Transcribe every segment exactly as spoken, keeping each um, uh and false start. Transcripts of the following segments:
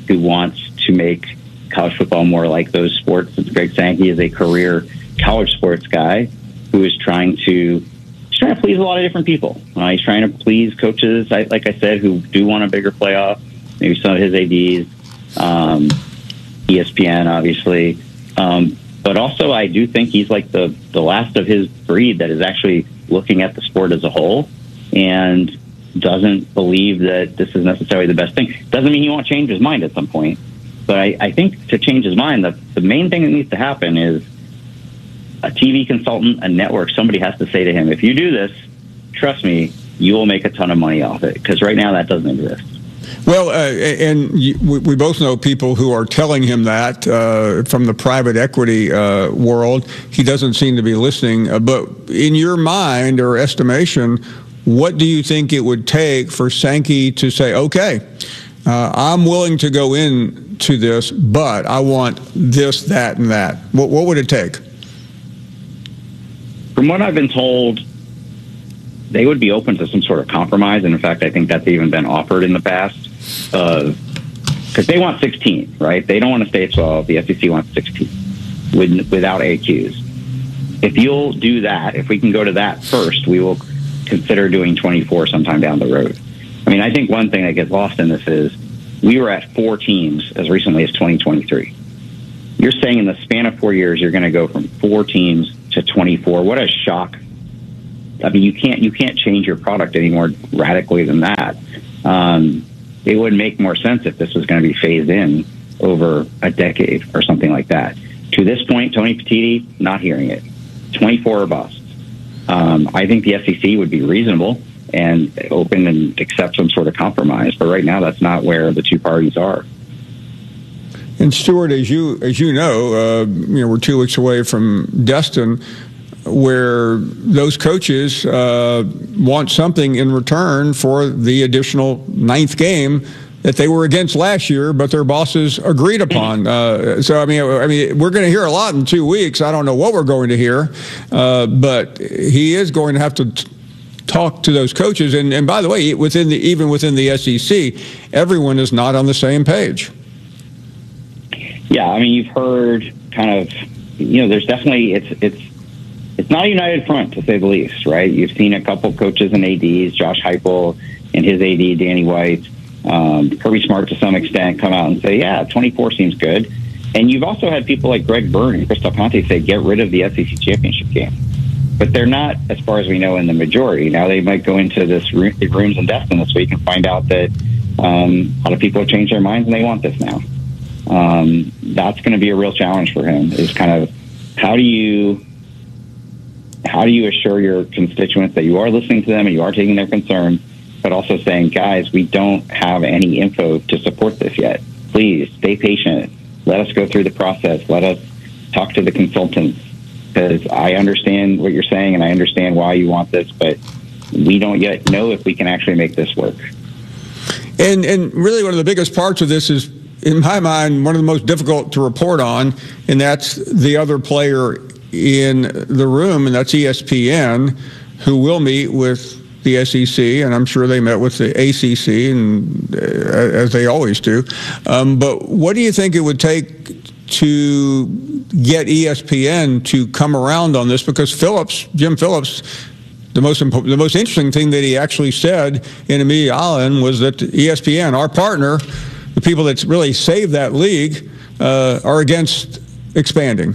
who wants to make college football more like those sports. Greg Sankey is a career college sports guy who is trying to he's trying to please a lot of different people. Uh, he's trying to please coaches, like I said, who do want a bigger playoff. Maybe some of his A Ds, um, E S P N, obviously. Um, but also, I do think he's like the, the last of his breed that is actually looking at the sport as a whole and doesn't believe that this is necessarily the best thing. Doesn't mean he won't change his mind at some point. But I, I think to change his mind, the, the main thing that needs to happen is a T V consultant, a network, somebody has to say to him, if you do this, trust me, you will make a ton of money off it. Because right now that doesn't exist. Well, uh, and you, we both know people who are telling him that uh, from the private equity uh, world. He doesn't seem to be listening. Uh, but in your mind or estimation, what do you think it would take for Sankey to say, okay, uh, I'm willing to go into this, but I want this, that, and that? What, what would it take? From what I've been told, they would be open to some sort of compromise. And in fact, I think that's even been offered in the past. Because uh, they want sixteen, right? They don't want to stay at twelve. The S E C wants sixteen with, without A Qs. If you'll do that, if we can go to that first, we will consider doing twenty-four sometime down the road. I mean, I think one thing that gets lost in this is we were at four teams as recently as twenty twenty-three. You're saying in the span of four years, you're going to go from four teams to twenty-four. What a shock. I mean, you can't you can't change your product any more radically than that. Um, it would make more sense if this was going to be phased in over a decade or something like that. To this point, Tony Petitti, not hearing it. twenty-four or bust. Um, I think the S E C would be reasonable and open and accept some sort of compromise. But right now, that's not where the two parties are. And Stuart, as you as you know, uh, you know, we're two weeks away from Destin, where those coaches uh, want something in return for the additional ninth game that they were against last year, but their bosses agreed upon. Uh, so I mean, I mean, we're going to hear a lot in two weeks. I don't know what we're going to hear, uh, but he is going to have to t- talk to those coaches. And, and by the way, within the even within the S E C, everyone is not on the same page. Yeah, I mean, you've heard kind of, you know, there's definitely it's it's. It's not a united front, to say the least, right? You've seen a couple coaches and A Ds, Josh Heupel and his A D, Danny White, um, Kirby Smart to some extent, come out and say, yeah, twenty-four seems good. And you've also had people like Greg Byrne and Chris Del Conte say, get rid of the S E C championship game. But they're not, as far as we know, in the majority. Now they might go into this room, rooms in Destin this week and find out that um, a lot of people have changed their minds and they want this now. Um, that's going to be a real challenge for him, is kind of how do you... How do you assure your constituents that you are listening to them and you are taking their concerns, but also saying, guys, we don't have any info to support this yet. Please stay patient. Let us go through the process. Let us talk to the consultants, because I understand what you're saying and I understand why you want this, but we don't yet know if we can actually make this work. And and really one of the biggest parts of this is, in my mind, one of the most difficult to report on, and that's the other player in the room, and that's E S P N, who will meet with the S E C, and I'm sure they met with the A C C, and uh, as they always do. Um, but what do you think it would take to get E S P N to come around on this? Because Phillips, Jim Phillips, the most impo- the most interesting thing that he actually said in Amelia Island was that E S P N, our partner, the people that really saved that league, uh, are against expanding.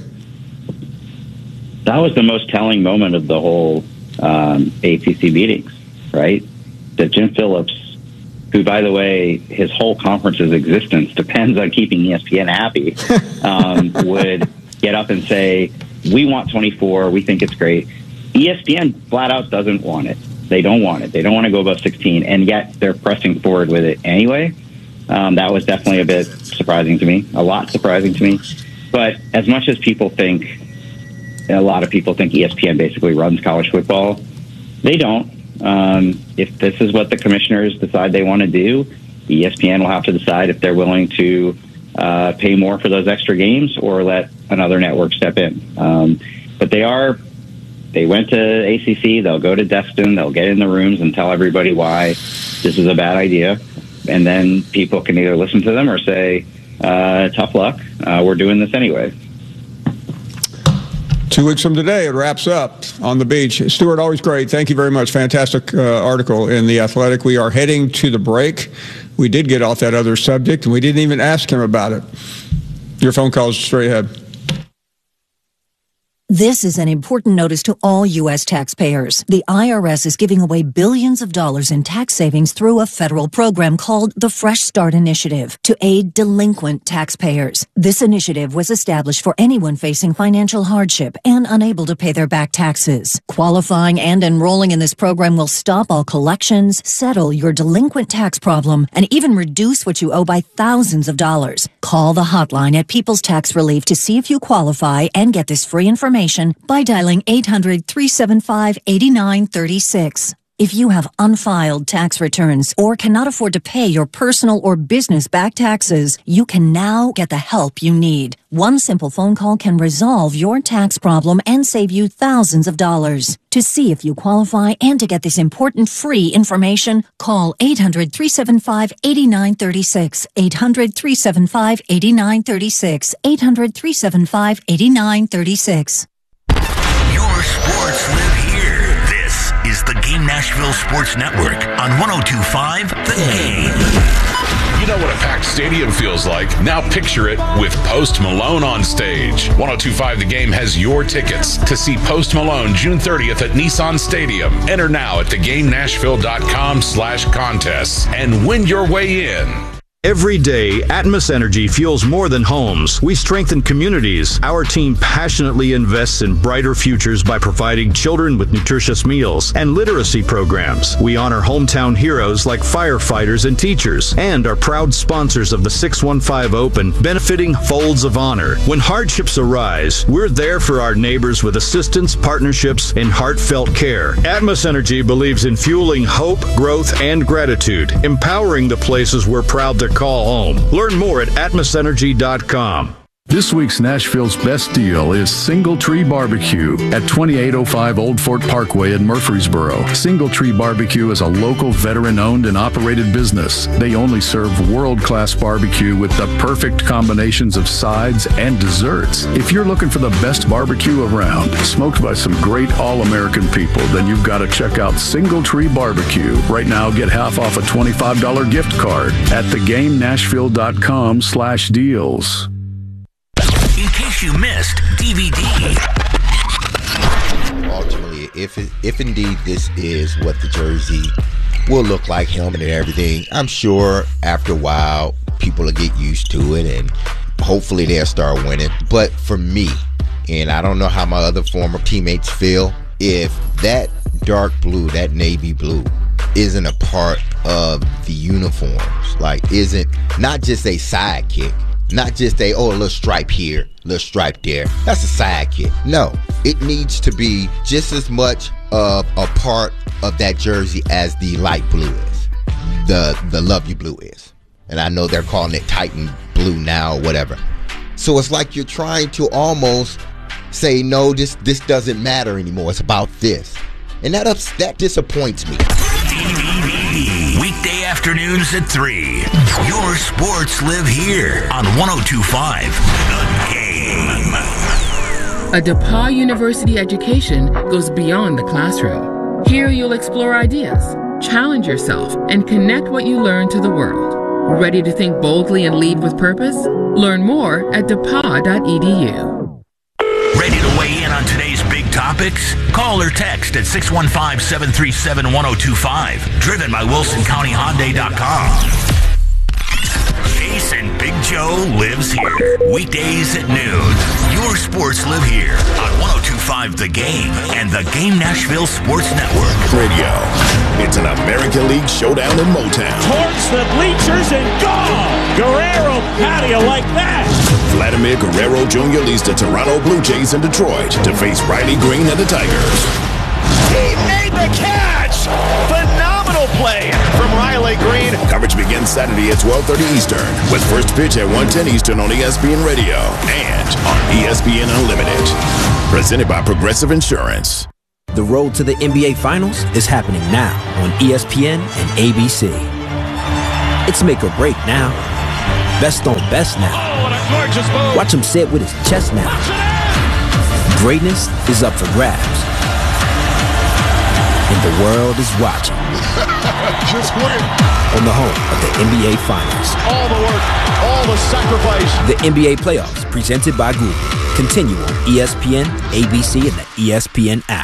That was the most telling moment of the whole um, A C C meetings, right? That Jim Phillips, who, by the way, his whole conference's existence depends on keeping E S P N happy, um, would get up and say, we want twenty-four, we think it's great. E S P N flat out doesn't want it. They don't want it. They don't want to go above sixteen, and yet they're pressing forward with it anyway. Um, that was definitely a bit surprising to me, a lot surprising to me. But as much as people think, a lot of people think E S P N basically runs college football, they don't. Um, if this is what the commissioners decide they want to do, E S P N will have to decide if they're willing to uh, pay more for those extra games or let another network step in. Um, but they are, they went to A C C, they'll go to Destin, they'll get in the rooms and tell everybody why this is a bad idea. and then people can either listen to them or say, uh, tough luck, uh, we're doing this anyway. Two weeks from today, it wraps up on the beach. Stuart, always great. Thank you very much. Fantastic uh, article in The Athletic. We are heading to the break. We did get off that other subject, and we didn't even ask him about it. Your phone calls straight ahead. This is an important notice to all U S taxpayers. The I R S is giving away billions of dollars in tax savings through a federal program called the Fresh Start Initiative to aid delinquent taxpayers. This initiative was established for anyone facing financial hardship and unable to pay their back taxes. Qualifying and enrolling in this program will stop all collections, settle your delinquent tax problem, and even reduce what you owe by thousands of dollars. Call the hotline at People's Tax Relief to see if you qualify and get this free information by dialing eight hundred, three seven five, eight nine three six. If you have unfiled tax returns or cannot afford to pay your personal or business back taxes, you can now get the help you need. One simple phone call can resolve your tax problem and save you thousands of dollars. To see if you qualify and to get this important free information, call eight hundred, three seven five, eight nine three six, eight hundred, three seven five, eight nine three six, eight hundred, three seven five, eight nine three six. Your sports live here. This is the Game Nashville Sports Network on one oh two point five The Game. You know what a packed stadium feels like. Now picture it with Post Malone on stage. one oh two point five The Game has your tickets to see Post Malone June thirtieth at Nissan Stadium. Enter now at theGameNashville.com slash contests and win your way in. Every day, Atmos Energy fuels more than homes. We strengthen communities. Our team passionately invests in brighter futures by providing children with nutritious meals and literacy programs. We honor hometown heroes like firefighters and teachers, and are proud sponsors of the six one five Open, benefiting Folds of Honor. When hardships arise, we're there for our neighbors with assistance, partnerships, and heartfelt care. Atmos Energy believes in fueling hope, growth, and gratitude, empowering the places we're proud to call home. Learn more at atmos energy dot com. This week's Nashville's best deal is Single Tree Barbecue at twenty-eight oh five Old Fort Parkway in Murfreesboro. Single Tree Barbecue is a local veteran-owned and operated business. They only serve world-class barbecue with the perfect combinations of sides and desserts. If you're looking for the best barbecue around, smoked by some great all-American people, then you've got to check out Single Tree Barbecue. Right now, get half off a twenty-five dollars gift card at thegamenashville.com slash deals. In case you missed D V D. Ultimately, if it, if indeed this is what the jersey will look like, helmet and everything, I'm sure after a while people will get used to it and hopefully they'll start winning. But for me, and I don't know how my other former teammates feel, if that dark blue, that navy blue, isn't a part of the uniforms, like isn't not just a sidekick, not just a, oh, a little stripe here, little stripe there. That's a sidekick. No, it needs to be just as much of a part of that jersey as the light blue is, the the Love You blue is. And I know they're calling it Titan blue now or whatever. So it's like you're trying to almost say, no, this this doesn't matter anymore. It's about this. And that ups, that disappoints me. D V D. Weekday afternoons at three. Your sports live here on one oh two point five The Game. A DePauw University education goes beyond the classroom. Here you'll explore ideas, challenge yourself, and connect what you learn to the world. Ready to think boldly and lead with purpose? Learn more at depaw dot e d u. Ready to weigh in on today's big topics? Call or text at six one five, seven three seven, one oh two five. Driven by Wilson County Hyundai dot com. Jason Big Joe lives here. Weekdays at noon. Your sports live here on one oh two point five The Game and the Game Nashville Sports Network. Radio. It's an American League showdown in Motown. Towards the bleachers and gone! Guerrero patio like that! Vladimir Guerrero Junior leads the Toronto Blue Jays in Detroit to face Riley Green and the Tigers. He made the catch! Phenomenal play from Riley Green. Coverage begins Saturday at twelve thirty Eastern with first pitch at one ten Eastern on E S P N Radio and on E S P N Unlimited. Presented by Progressive Insurance. The road to the N B A Finals is happening now on E S P N and A B C. It's make or break now. Best on best now. Watch him say it with his chest now. Greatness is up for grabs. And the world is watching. Just win. On the home of the N B A Finals. All the work, all the sacrifice. The N B A Playoffs, presented by Google. Continue on E S P N, A B C, and the E S P N app.